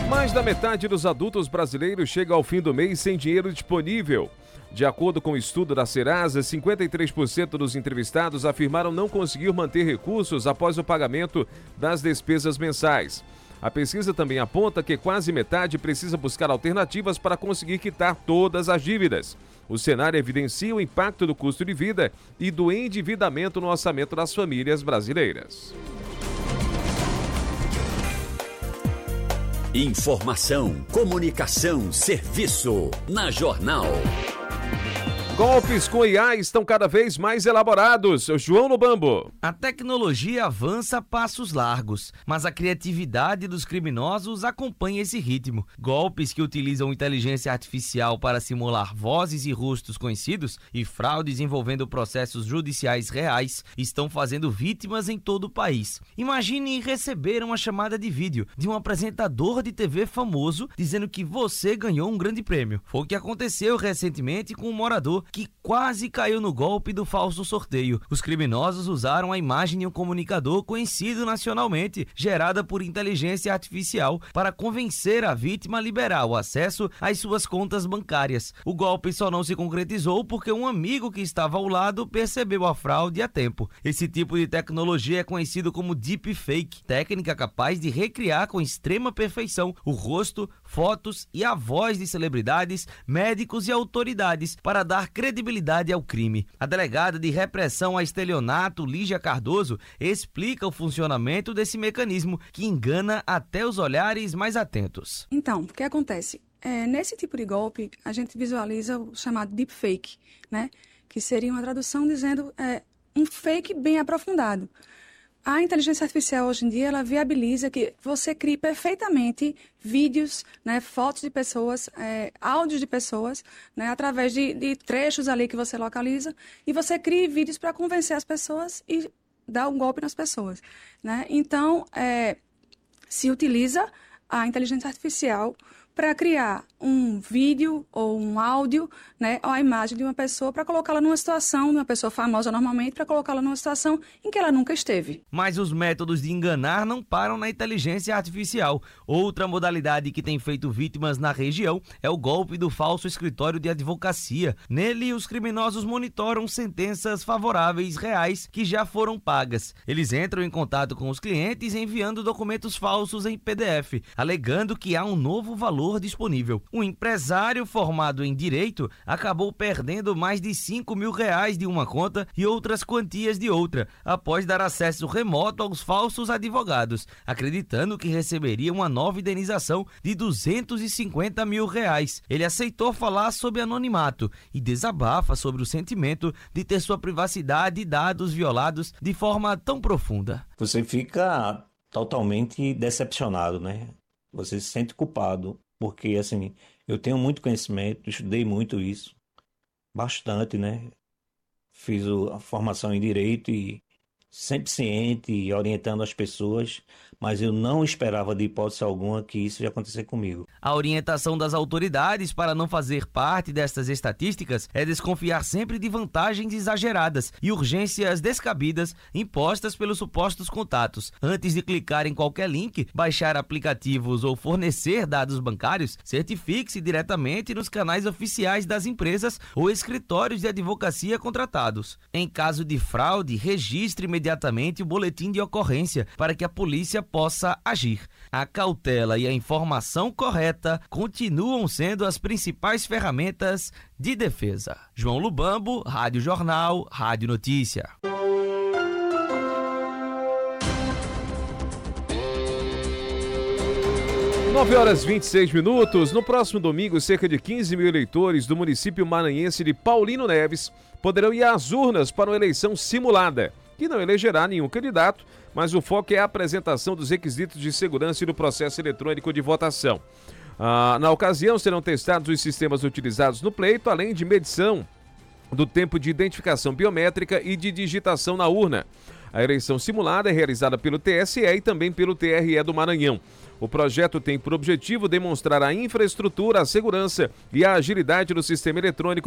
Mais da metade dos adultos brasileiros chega ao fim do mês sem dinheiro disponível. De acordo com o estudo da Serasa, 53% dos entrevistados afirmaram não conseguir manter recursos após o pagamento das despesas mensais. A pesquisa também aponta que quase metade precisa buscar alternativas para conseguir quitar todas as dívidas. O cenário evidencia o impacto do custo de vida e do endividamento no orçamento das famílias brasileiras. Informação, comunicação, serviço. Na Jornal. Golpes com IA estão cada vez mais elaborados. João Lubambo. A tecnologia avança a passos largos, mas a criatividade dos criminosos acompanha esse ritmo. Golpes que utilizam inteligência artificial para simular vozes e rostos conhecidos e fraudes envolvendo processos judiciais reais estão fazendo vítimas em todo o país. Imagine receber uma chamada de vídeo de um apresentador de TV famoso dizendo que você ganhou um grande prêmio. Foi o que aconteceu recentemente com um morador que quase caiu no golpe do falso sorteio. Os criminosos usaram a imagem de um comunicador conhecido nacionalmente, gerada por inteligência artificial, para convencer a vítima a liberar o acesso às suas contas bancárias. O golpe só não se concretizou porque um amigo que estava ao lado percebeu a fraude a tempo. Esse tipo de tecnologia é conhecido como deepfake, técnica capaz de recriar com extrema perfeição o rosto, fotos e a voz de celebridades, médicos e autoridades para dar credibilidade ao crime. A delegada de repressão a estelionato, Lígia Cardoso, explica o funcionamento desse mecanismo que engana até os olhares mais atentos. Então, o que acontece? Nesse tipo de golpe, a gente visualiza o chamado deepfake, né? Que seria uma tradução dizendo um fake bem aprofundado. A inteligência artificial hoje em dia, ela viabiliza que você crie perfeitamente vídeos, né, fotos de pessoas, áudios de pessoas, né, através de trechos ali que você localiza, e você cria vídeos para convencer as pessoas e dar um golpe nas pessoas, né? Então, se utiliza a inteligência artificial para criar um vídeo ou um áudio, né, ou a imagem de uma pessoa para colocá-la numa situação, de uma pessoa famosa normalmente, para colocá-la numa situação em que ela nunca esteve. Mas os métodos de enganar não param na inteligência artificial. Outra modalidade que tem feito vítimas na região é o golpe do falso escritório de advocacia. Nele, os criminosos monitoram sentenças favoráveis reais que já foram pagas. Eles entram em contato com os clientes enviando documentos falsos em PDF, alegando que há um novo valor disponível. Um empresário formado em direito acabou perdendo mais de R$5 mil de uma conta e outras quantias de outra, após dar acesso remoto aos falsos advogados, acreditando que receberia uma nova indenização de R$250 mil. Ele aceitou falar sobre anonimato e desabafa sobre o sentimento de ter sua privacidade e dados violados de forma tão profunda. Você fica totalmente decepcionado, né? Você se sente culpado. Porque, assim, eu tenho muito conhecimento, estudei muito isso, bastante, né? Fiz a formação em Direito e sempre ciente e orientando as pessoas, mas eu não esperava de hipótese alguma que isso ia acontecer comigo. A orientação das autoridades para não fazer parte destas estatísticas é desconfiar sempre de vantagens exageradas e urgências descabidas impostas pelos supostos contatos. Antes de clicar em qualquer link, baixar aplicativos ou fornecer dados bancários, certifique-se diretamente nos canais oficiais das empresas ou escritórios de advocacia contratados. Em caso de fraude, registre imediatamente o boletim de ocorrência para que a polícia possa agir. A cautela e a informação correta continuam sendo as principais ferramentas de defesa. João Lubambo, Rádio Jornal, Rádio Notícia. Nove horas 26 minutos. No próximo domingo, cerca de 15 mil eleitores do município maranhense de Paulino Neves poderão ir às urnas para uma eleição simulada, que não elegerá nenhum candidato, mas o foco é a apresentação dos requisitos de segurança e do processo eletrônico de votação. Na ocasião, serão testados os sistemas utilizados no pleito, além de medição do tempo de identificação biométrica e de digitação na urna. A eleição simulada é realizada pelo TSE e também pelo TRE do Maranhão. O projeto tem por objetivo demonstrar a infraestrutura, a segurança e a agilidade do sistema eletrônico